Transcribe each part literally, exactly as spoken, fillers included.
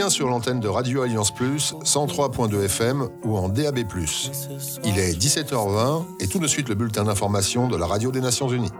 bien sur l'antenne de Radio Alliance Plus, cent trois point deux F M ou en D A B plus. Il est dix-sept heures vingt et tout de suite le bulletin d'information de la Radio des Nations Unies.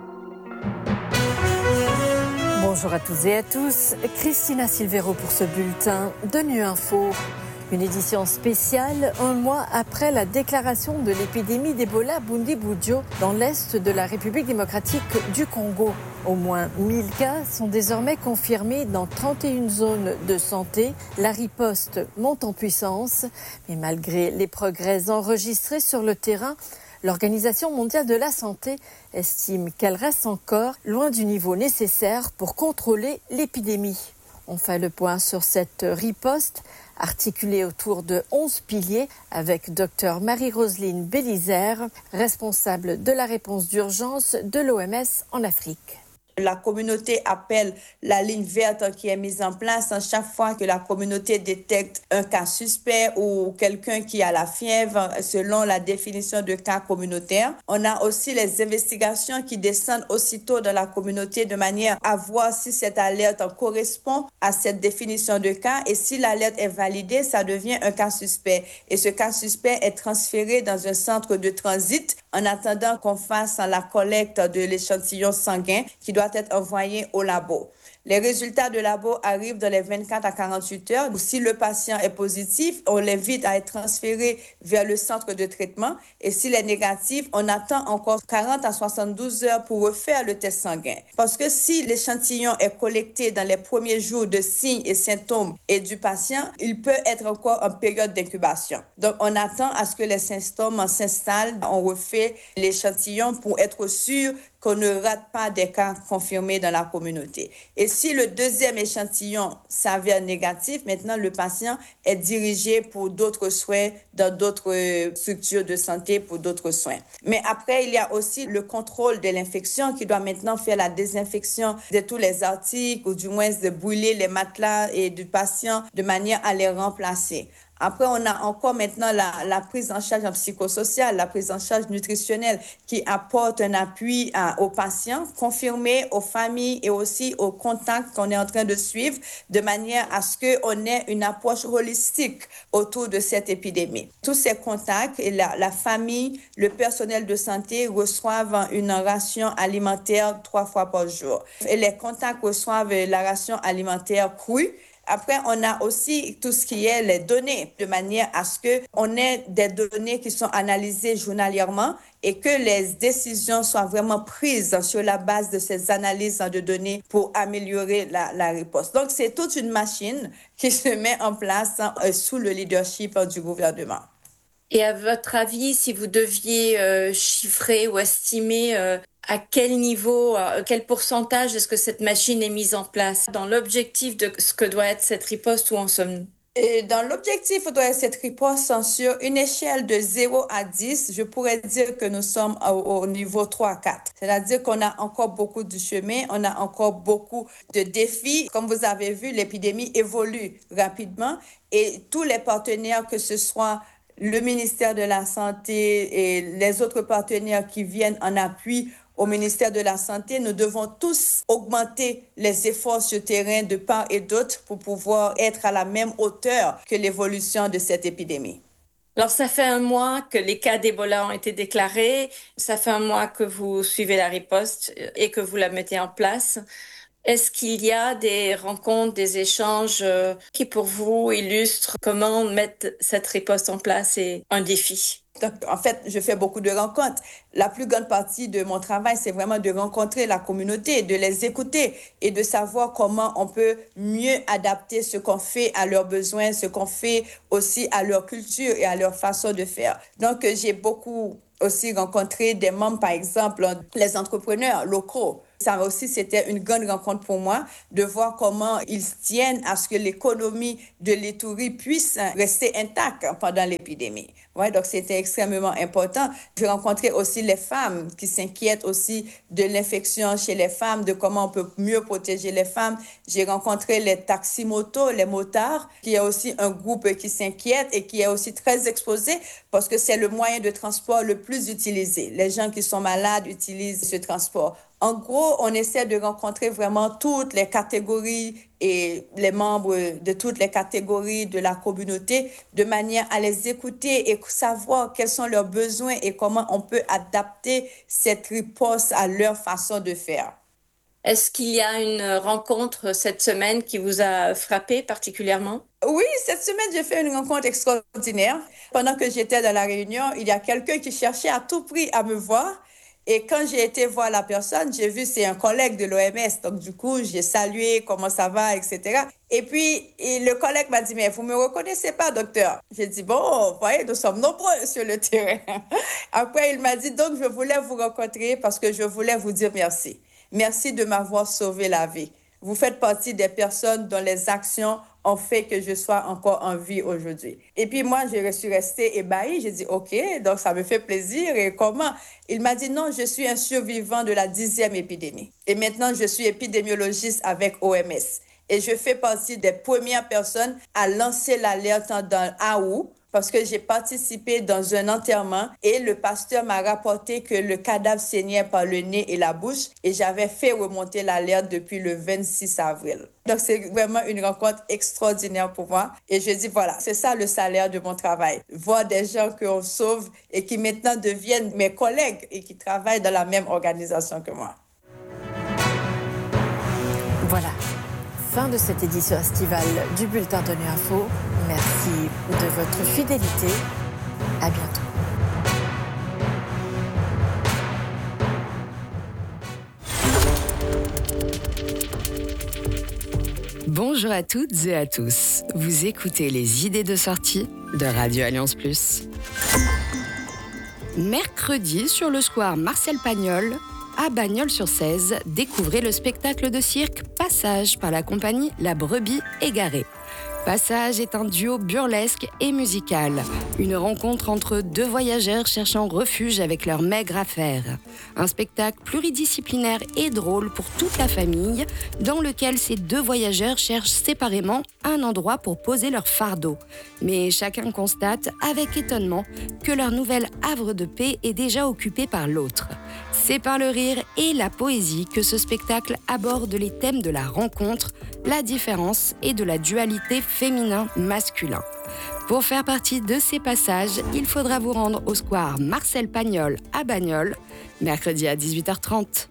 Bonjour à toutes et à tous, Christina Silvero pour ce bulletin de Nu Info. Une édition spéciale, un mois après la déclaration de l'épidémie d'Ebola à Bundibugyo, dans l'est de la République démocratique du Congo. Au moins mille cas sont désormais confirmés dans trente et une zones de santé. La riposte monte en puissance, mais malgré les progrès enregistrés sur le terrain, l'Organisation mondiale de la santé estime qu'elle reste encore loin du niveau nécessaire pour contrôler l'épidémie. On fait le point sur cette riposte articulée autour de onze piliers avec Dr Marie-Roseline Bélizaire, responsable de la réponse d'urgence de l'O M S en Afrique. La communauté appelle la ligne verte qui est mise en place à chaque fois que la communauté détecte un cas suspect ou quelqu'un qui a la fièvre selon la définition de cas communautaire. On a aussi les investigations qui descendent aussitôt dans la communauté de manière à voir si cette alerte correspond à cette définition de cas et si l'alerte est validée, ça devient un cas suspect. Et ce cas suspect est transféré dans un centre de transit en attendant qu'on fasse la collecte de l'échantillon sanguin qui doit être envoyé au labo. Les résultats de labo arrivent dans les vingt-quatre à quarante-huit heures. Si le patient est positif, on l'invite à être transféré vers le centre de traitement. Et s'il est négatif, on attend encore quarante à soixante-douze heures pour refaire le test sanguin. Parce que si l'échantillon est collecté dans les premiers jours de signes et symptômes et du patient, il peut être encore en période d'incubation. Donc, on attend à ce que les symptômes s'installent. On refait l'échantillon pour être sûr qu'on ne rate pas des cas confirmés dans la communauté. Et si le deuxième échantillon s'avère négatif, maintenant le patient est dirigé pour d'autres soins dans d'autres structures de santé pour d'autres soins. Mais après, il y a aussi le contrôle de l'infection qui doit maintenant faire la désinfection de tous les articles ou du moins de brûler les matelas et du patient de manière à les remplacer. Après, on a encore maintenant la, la prise en charge psychosociale, la prise en charge nutritionnelle qui apporte un appui à, aux patients, confirmé aux familles et aussi aux contacts qu'on est en train de suivre de manière à ce qu'on ait une approche holistique autour de cette épidémie. Tous ces contacts et la, la famille, le personnel de santé reçoivent une ration alimentaire trois fois par jour. Et les contacts reçoivent la ration alimentaire crue. Après, on a aussi tout ce qui est les données, de manière à ce qu'on ait des données qui sont analysées journalièrement et que les décisions soient vraiment prises sur la base de ces analyses de données pour améliorer la, la réponse. Donc, c'est toute une machine qui se met en place euh, sous le leadership du gouvernement. Et à votre avis, si vous deviez euh, chiffrer ou estimer euh, à quel niveau, à quel pourcentage est-ce que cette machine est mise en place dans l'objectif de ce que doit être cette riposte, où en sommes-nous? Et dans l'objectif doit être cette riposte sur une échelle de zéro à dix, je pourrais dire que nous sommes au, au niveau trois à quatre. C'est-à-dire qu'on a encore beaucoup de chemin, on a encore beaucoup de défis. Comme vous avez vu, l'épidémie évolue rapidement et tous les partenaires, que ce soit le ministère de la Santé et les autres partenaires qui viennent en appui au ministère de la Santé, nous devons tous augmenter les efforts sur terrain de part et d'autre pour pouvoir être à la même hauteur que l'évolution de cette épidémie. Alors, ça fait un mois que les cas d'Ebola ont été déclarés. Ça fait un mois que vous suivez la riposte et que vous la mettez en place. Est-ce qu'il y a des rencontres, des échanges qui, pour vous, illustrent comment mettre cette riposte en place est un défi? Donc, en fait, je fais beaucoup de rencontres. La plus grande partie de mon travail, c'est vraiment de rencontrer la communauté, de les écouter et de savoir comment on peut mieux adapter ce qu'on fait à leurs besoins, ce qu'on fait aussi à leur culture et à leur façon de faire. Donc, j'ai beaucoup aussi rencontré des membres, par exemple, les entrepreneurs locaux. Ça aussi, c'était une grande rencontre pour moi de voir comment ils tiennent à ce que l'économie de l'Ituri puisse rester intacte pendant l'épidémie. Ouais, donc c'était extrêmement important. J'ai rencontré aussi les femmes qui s'inquiètent aussi de l'infection chez les femmes, de comment on peut mieux protéger les femmes. J'ai rencontré les taximotos, les motards, qui est aussi un groupe qui s'inquiète et qui est aussi très exposé parce que c'est le moyen de transport le plus utilisé. Les gens qui sont malades utilisent ce transport. En gros, on essaie de rencontrer vraiment toutes les catégories et les membres de toutes les catégories de la communauté de manière à les écouter et savoir quels sont leurs besoins et comment on peut adapter cette riposte à leur façon de faire. Est-ce qu'il y a une rencontre cette semaine qui vous a frappé particulièrement? Oui, cette semaine, j'ai fait une rencontre extraordinaire. Pendant que j'étais dans la réunion, il y a quelqu'un qui cherchait à tout prix à me voir. Et quand j'ai été voir la personne, j'ai vu c'est un collègue de l'O M S. Donc, du coup, j'ai salué, comment ça va, et cetera. Et puis, et le collègue m'a dit, mais vous ne me reconnaissez pas, docteur? J'ai dit, bon, vous voyez, nous sommes nombreux sur le terrain. Après, il m'a dit, donc, je voulais vous rencontrer parce que je voulais vous dire merci. Merci de m'avoir sauvé la vie. Vous faites partie des personnes dont les actions ont fait que je sois encore en vie aujourd'hui. Et puis moi, je suis restée ébahie. J'ai dit, OK, donc ça me fait plaisir. Et comment? Il m'a dit, non, je suis un survivant de la dixième épidémie. Et maintenant, je suis épidémiologiste avec O M S. Et je fais partie des premières personnes à lancer l'alerte dans Aou, parce que j'ai participé dans un enterrement et le pasteur m'a rapporté que le cadavre saignait par le nez et la bouche et j'avais fait remonter l'alerte depuis le vingt-six avril. Donc, c'est vraiment une rencontre extraordinaire pour moi. Et je dis, voilà, c'est ça le salaire de mon travail. Voir des gens qu'on sauve et qui maintenant deviennent mes collègues et qui travaillent dans la même organisation que moi. Voilà. Fin de cette édition estivale du Bulletin Tenu Info. Merci de votre fidélité. À bientôt. Bonjour à toutes et à tous. Vous écoutez les idées de sortie de Radio Alliance Plus. Mercredi, sur le square Marcel Pagnol, à Bagnols-sur-Cèze, découvrez le spectacle de cirque Passage par la compagnie La Brebis Égarée. Passage est un duo burlesque et musical, une rencontre entre deux voyageurs cherchant refuge avec leurs maigres affaires. Un spectacle pluridisciplinaire et drôle pour toute la famille, dans lequel ces deux voyageurs cherchent séparément un endroit pour poser leur fardeau. Mais chacun constate, avec étonnement, que leur nouvel havre de paix est déjà occupé par l'autre. C'est par le rire et la poésie que ce spectacle aborde les thèmes de la rencontre, la différence et de la dualité féminin-masculin. Pour faire partie de ces passages, il faudra vous rendre au square Marcel Pagnol à Bagnols, mercredi à dix-huit heures trente.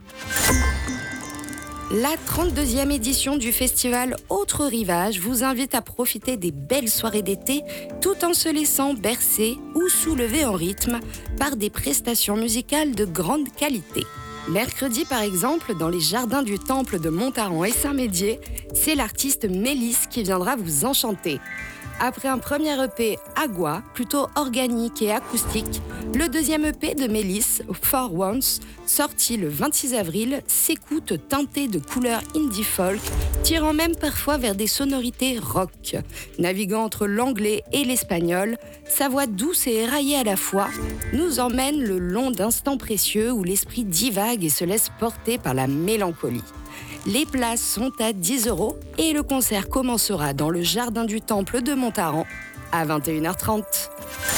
La trente-deuxième édition du festival Autre Rivage vous invite à profiter des belles soirées d'été tout en se laissant bercer ou soulever en rythme par des prestations musicales de grande qualité. Mercredi, par exemple, dans les jardins du Temple de Montaran et Saint-Médier, c'est l'artiste Mélisse qui viendra vous enchanter. Après un premier E P Agua, plutôt organique et acoustique, le deuxième E P de Mélisse, For Once, sorti le vingt-six avril, s'écoute teinté de couleurs indie folk, tirant même parfois vers des sonorités rock. Naviguant entre l'anglais et l'espagnol, sa voix douce et éraillée à la fois nous emmène le long d'instants précieux où l'esprit divague et se laisse porter par la mélancolie. Les places sont à dix euros et le concert commencera dans le jardin du Temple de Montaran à vingt et une heures trente.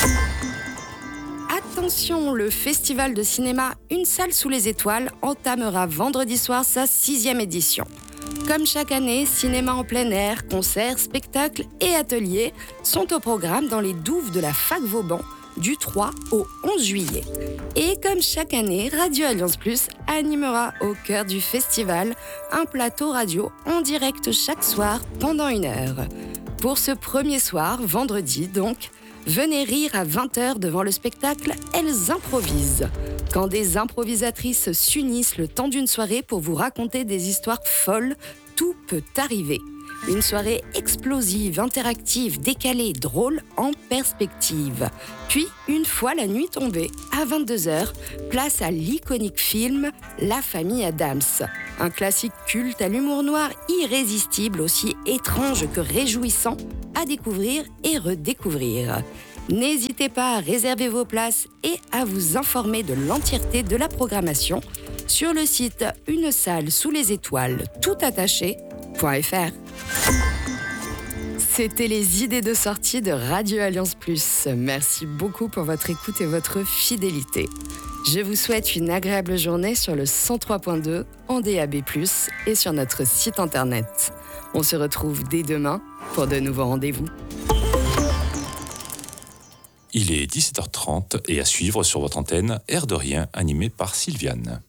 Attention, le festival de cinéma Une salle sous les étoiles entamera vendredi soir sa sixième édition. Comme chaque année, cinéma en plein air, concerts, spectacles et ateliers sont au programme dans les douves de la Fac Vauban du trois au onze juillet. Et comme chaque année, Radio Alliance Plus animera au cœur du festival un plateau radio en direct chaque soir pendant une heure. Pour ce premier soir, vendredi donc, venez rire à vingt heures devant le spectacle Elles improvisent. Quand des improvisatrices s'unissent le temps d'une soirée pour vous raconter des histoires folles, tout peut arriver. Une soirée explosive, interactive, décalée, drôle, en perspective. Puis, une fois la nuit tombée, à vingt-deux heures, place à l'iconique film La famille Addams. Un classique culte à l'humour noir irrésistible, aussi étrange que réjouissant, à découvrir et redécouvrir. N'hésitez pas à réserver vos places et à vous informer de l'entièreté de la programmation sur le site Une salle sous les étoiles, tout attaché, .fr. C'était les idées de sortie de Radio Alliance Plus. Merci beaucoup pour votre écoute et votre fidélité. Je vous souhaite une agréable journée sur le cent trois point deux, en D A B plus, et sur notre site internet. On se retrouve dès demain pour de nouveaux rendez-vous. Il est dix-sept heures trente et à suivre sur votre antenne, Air de rien, animé par Sylviane.